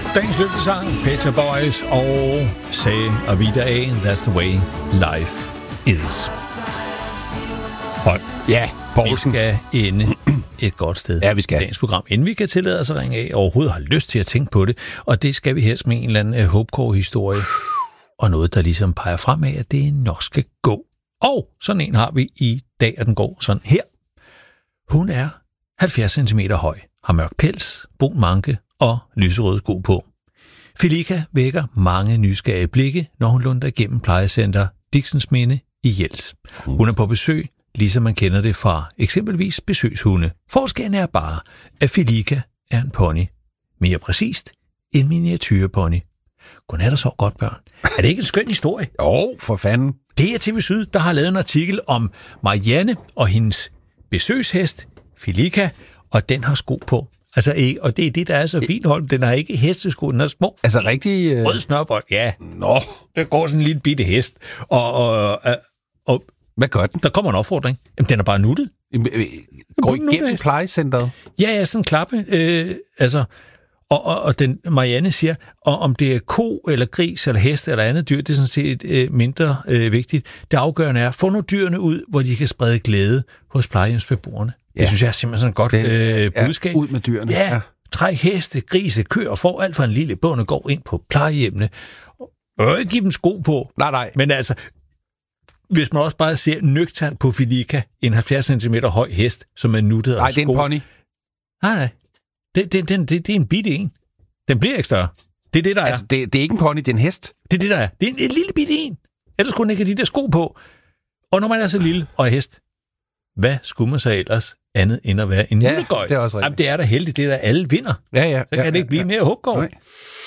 Dagens løftesang, Pet Shop Boys og Say a Vida A, That's the way life is. Og ja, vi skal ende et godt sted. Ja, vi skal. Dagens program, inden vi kan tillade os at ringe af, og overhovedet har lyst til at tænke på det. Og det skal vi helst med en eller anden hopecore-historie. Og noget, der ligesom peger fremad, at det nok skal gå. Og sådan en har vi i dag, og den går sådan her. Hun er 70 cm høj, har mørk pels, brun manke og lyserøde sko på. Filika vækker mange nysgerrige blikke, når hun lunder igennem plejecenter Dixensminde i Jels. Hun er på besøg, ligesom man kender det fra eksempelvis besøgshunde. Forskellen er bare, at Filika er en pony. Mere præcist, en miniatyrepony. Godnat og sov godt, børn. Er det ikke en skøn historie? Jo, for fanden. Det er TV Syd, der har lavet en artikel om Marianne og hendes besøgshest, Filika, og den har sko på. Altså ikke, og det er det, der er så fint, Holm. Den har ikke hestesko, den har små. Altså rigtig... Rød snørbånd, ja. Nå, der går sådan en lille bitte hest. Og hvad gør den? Der kommer en opfordring. Jamen, den er bare nuttet. Går igennem plejecenteret? Ja, sådan en klappe. Og den Marianne siger, og om det er ko eller gris eller hest eller andet dyr, det er sådan set mindre vigtigt. Det afgørende er, få nu dyrene ud, hvor de kan sprede glæde hos plejehjemsbeboerne. Ja. Det synes jeg er simpelthen sådan et godt budskab. Ud med dyrene. Ja, træk heste, grise, køer og får alt for en lille bondegård ind på plejehjemmene. Og ikke give dem sko på. Nej. Men altså, hvis man også bare ser nøgternt på Filika, en 70 cm høj hest, som er nuttet af sko. Nej, det er en pony. Nej. Det er en bitte en. Den bliver ikke større. Det er det, der er. Altså, det er ikke en pony, det er en hest. Det er det, der er. Det er en lille bitte en. Ellers skulle den ikke have de der sko på. Og når man er så lille og er hest, hvad skulle man så ellers andet end at være en hundegøj? Det er også rigtigt. Jamen, det er da heldigt, det er der alle vinder. Ja. Så kan det ikke blive mere hugkår.